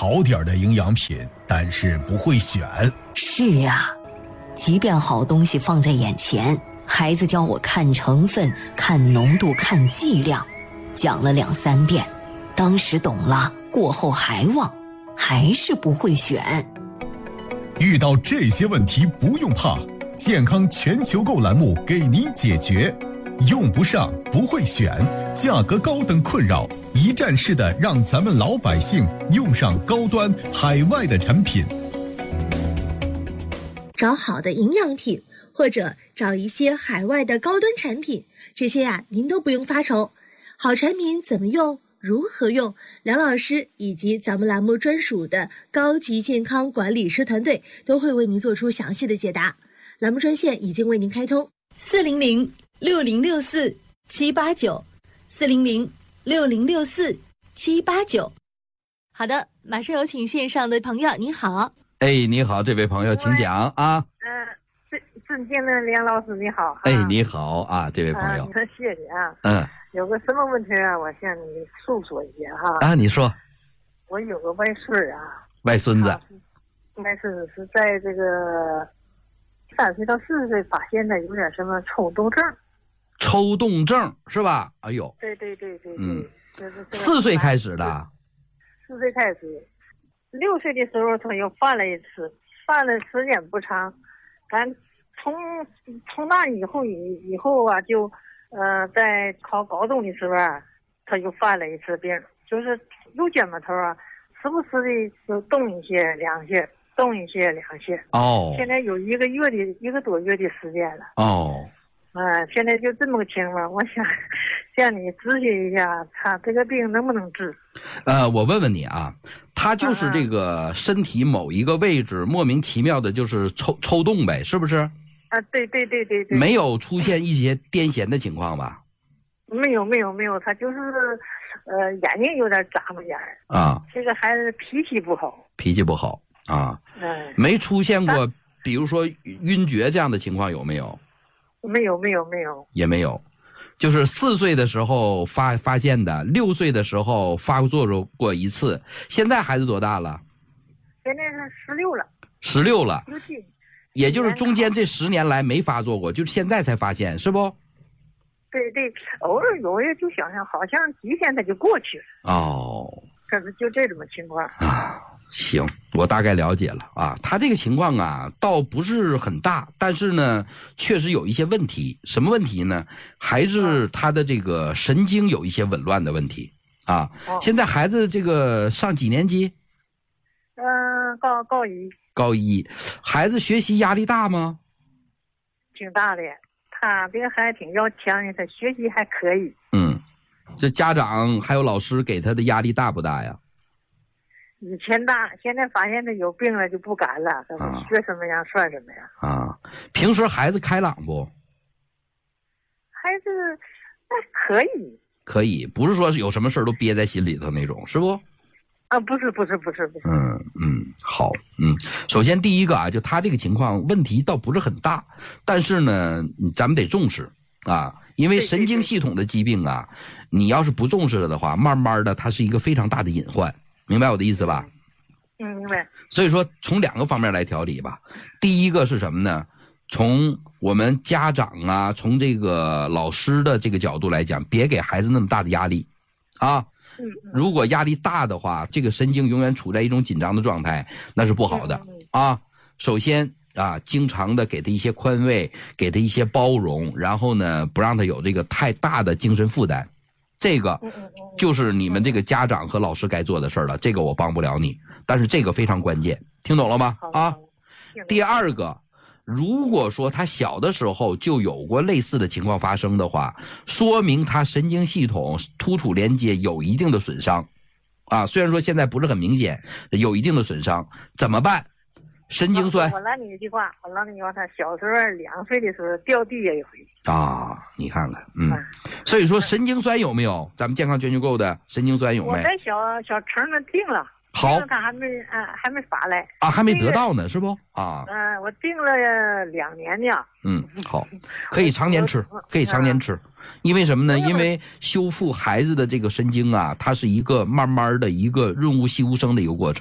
好点的营养品，但是不会选。 是啊，即便好东西放在眼前，孩子教我看成分、看浓度、看剂量，讲了2、3遍，当时懂了，过后还忘，还是不会选。 遇到这些问题不用怕，健康全球购栏目给您解决。用不上，不会选，价格高等困扰，一站式的让咱们老百姓用上高端海外的产品。 找好的营养品，或者找一些海外的高端产品，这些您都不用发愁。好产品怎么用，如何用，梁老师以及咱们栏目专属的高级健康管理师团队都会为您做出详细的解答。栏目专线已经为您开通，400-6064-789，400-6064-789。好的，马上有请线上的朋友，你好。 哎，你好，这位朋友，请讲啊。 尊敬的梁老师，你好。 哎，你好啊，这位朋友。 谢谢你啊。有个什么问题啊？我向你诉说一下哈。 啊，你说。 我有个外孙啊。 外孙子。 外孙子是在这个3岁到4岁发现的有点什么抽动症。 抽动症是吧？哎呦。 对。 4岁开始的。 4岁开始，6岁的时候他又犯了一次，犯了时间不长，咱从那以后啊，就在考高中的时候啊，他又犯了一次病，就是右肩膀头啊，时不时的就动一些两些，动一些两些。哦。现在有1个多月的时间了。哦。现在就这么个情况，我想向你咨询一下，他这个病能不能治？ 我问问你啊，他就是这个身体某一个位置莫名其妙的，就是抽动呗，是不是？ 啊，对。 没有出现一些癫痫的情况吧？ 没有，他就是眼睛有点眨巴眼啊。这个孩子脾气不好啊。没出现过，比如说晕厥这样的情况有没有？ 没有， 也没有，就是4岁的时候发现的，6岁的时候发作过一次。现在孩子多大了？ 现在是16了。 16了，也就是中间这10年来没发作过，就是现在才发现，是不？ 对，偶尔有也就想想，好像几天他就过去了。哦，可是就这种情况啊。行，我大概了解了啊。他这个情况啊，倒不是很大，但是呢，确实有一些问题。什么问题呢？还是他的这个神经有一些紊乱的问题啊。现在孩子这个上几年级？高一。孩子学习压力大吗？ 挺大的，他这个还挺要强的，他学习还可以。 这家长还有老师给他的压力大不大呀？ 以前大，现在发现他有病了就不敢了，学什么样算什么样啊。平时孩子开朗不？ 孩子还可以，不是说有什么事都憋在心里头那种，是不？ 啊，不是。 好，首先第一个啊，就他这个情况问题倒不是很大，但是呢，咱们得重视啊，因为神经系统的疾病啊，你要是不重视了的话，慢慢的它是一个非常大的隐患。明白我的意思吧？ 明白。 所以说从2个方面来调理吧。第一个是什么呢？从我们家长啊，从这个老师的这个角度来讲，别给孩子那么大的压力啊。如果压力大的话，这个神经永远处在一种紧张的状态，那是不好的啊。首先啊，经常的给他一些宽慰，给他一些包容，然后呢，不让他有这个太大的精神负担。这个就是你们这个家长和老师该做的事儿了，这个我帮不了你，但是这个非常关键，听懂了吗？啊，第二个，如果说他小的时候就有过类似的情况发生的话，说明他神经系统突触连接有一定的损伤，啊，虽然说现在不是很明显，有一定的损伤，怎么办？神经酸。 我拦你一句话，他小时候2岁的时候掉地也有一回啊，你看看，所以说神经酸有没有？咱们健康全球购的神经酸有没？ 我在小城那定了。 好， 他还没发来啊，还没得到呢，是不啊？ 我定了2年呢。 好，可以常年吃，因为什么呢？因为修复孩子的这个神经啊，它是一个慢慢的一个润物细无声的一个过程。